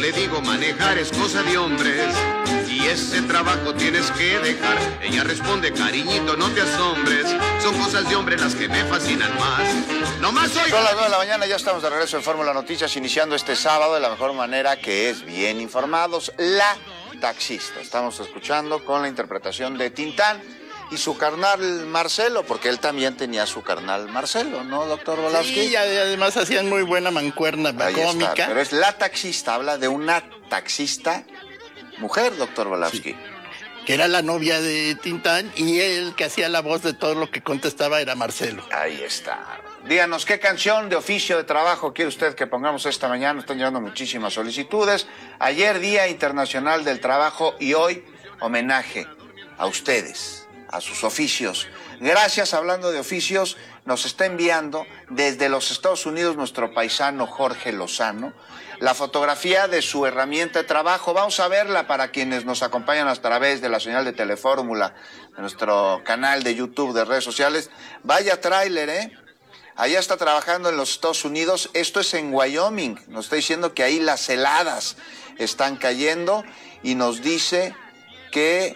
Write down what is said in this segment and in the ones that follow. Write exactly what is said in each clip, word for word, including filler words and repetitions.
le digo, manejar es cosa de hombres y ese trabajo tienes que dejar. Ella responde, cariñito, no te asombres, son cosas de hombre las que me fascinan más. No más hoy. Son las nueve de la mañana, ya estamos de regreso en Fórmula Noticias, iniciando este sábado de la mejor manera, que es bien informados. La taxista, estamos escuchando con la interpretación de Tintán y su carnal Marcelo, porque él también tenía su carnal Marcelo, ¿no, doctor Volavsky? Sí, y además hacían muy buena mancuerna Ahí cómica. Está, pero es la taxista, habla de una taxista mujer, doctor Volavsky. Sí, que era la novia de Tintán, y él que hacía la voz de todo lo que contestaba era Marcelo. Ahí está. Díganos, ¿qué canción de oficio de trabajo quiere usted que pongamos esta mañana? Están llegando muchísimas solicitudes. Ayer, Día Internacional del Trabajo, y hoy, homenaje a ustedes, a sus oficios. Gracias, hablando de oficios, nos está enviando desde los Estados Unidos nuestro paisano Jorge Lozano la fotografía de su herramienta de trabajo. Vamos a verla para quienes nos acompañan a través de la señal de Telefórmula, de nuestro canal de YouTube, de redes sociales. Vaya tráiler, ¿eh? Allá está trabajando en los Estados Unidos. Esto es en Wyoming. Nos está diciendo que ahí las heladas están cayendo y nos dice que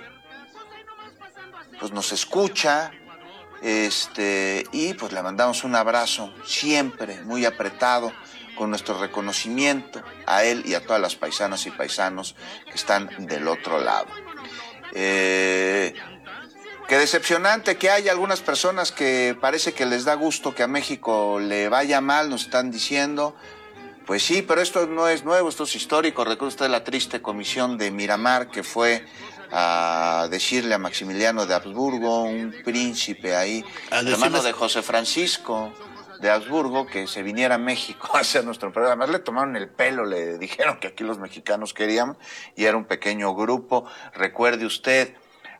pues nos escucha, este, y pues le mandamos un abrazo siempre muy apretado, con nuestro reconocimiento a él y a todas las paisanas y paisanos que están del otro lado. Eh, qué decepcionante que haya algunas personas que parece que les da gusto que a México le vaya mal, nos están diciendo. Pues sí, pero esto no es nuevo, esto es histórico. Recuerda usted la triste comisión de Miramar, que fue a decirle a Maximiliano de Habsburgo, un príncipe ahí, hermano de José Francisco de Habsburgo, que se viniera a México a hacer nuestro programa. Además le tomaron el pelo, le dijeron que aquí los mexicanos querían, y era un pequeño grupo. Recuerde usted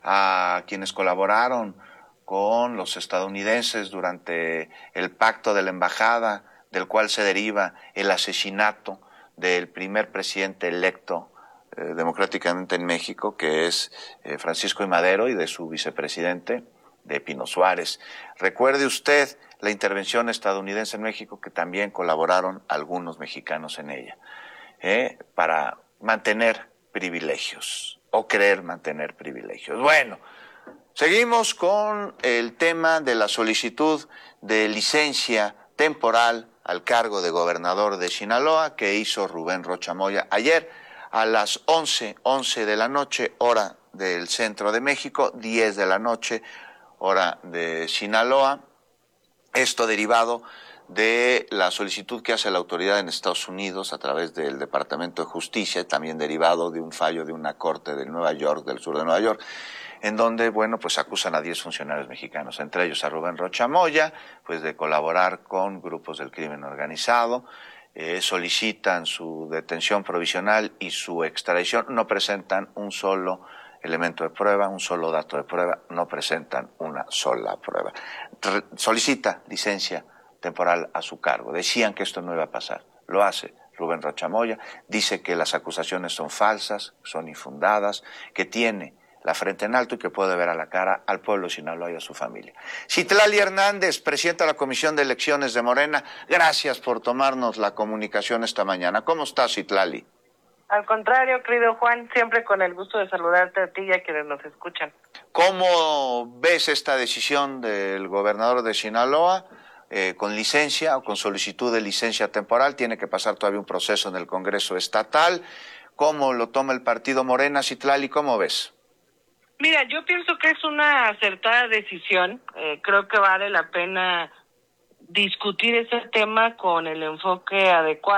a quienes colaboraron con los estadounidenses durante el pacto de la embajada, del cual se deriva el asesinato del primer presidente electo eh, democráticamente en México, que es eh, Francisco I. Madero, y de su vicepresidente, de Pino Suárez. Recuerde usted la intervención estadounidense en México, que también colaboraron algunos mexicanos en ella, eh, para mantener privilegios, o creer mantener privilegios. Bueno, seguimos con el tema de la solicitud de licencia temporal al cargo de gobernador de Sinaloa que hizo Rubén Rocha Moya ayer a las once, once de la noche, hora del centro de México, diez de la noche, hora de Sinaloa. Esto derivado de la solicitud que hace la autoridad en Estados Unidos a través del Departamento de Justicia, también derivado de un fallo de una corte de Nueva York, del sur de Nueva York, en donde, bueno, pues acusan a diez funcionarios mexicanos, entre ellos a Rubén Rocha Moya, pues de colaborar con grupos del crimen organizado. Eh, solicitan su detención provisional y su extradición. No presentan un solo elemento de prueba, un solo dato de prueba, no presentan una sola prueba. Re- solicita licencia temporal a su cargo. Decían que esto no iba a pasar. Lo hace Rubén Rocha Moya. Dice que las acusaciones son falsas, son infundadas, que tiene la frente en alto y que puede ver a la cara al pueblo de Sinaloa y a su familia. Citlali Hernández, presidenta de la Comisión de Elecciones de Morena, gracias por tomarnos la comunicación esta mañana. ¿Cómo estás, Citlali? Al contrario, querido Juan, siempre con el gusto de saludarte a ti y a quienes nos escuchan. ¿Cómo ves esta decisión del gobernador de Sinaloa? Eh, ¿con licencia o con solicitud de licencia temporal? Tiene que pasar todavía un proceso en el Congreso Estatal. ¿Cómo lo toma el partido Morena, Citlali? ¿Cómo ves? Mira, yo pienso que es una acertada decisión. Eh, creo que vale la pena discutir ese tema con el enfoque adecuado.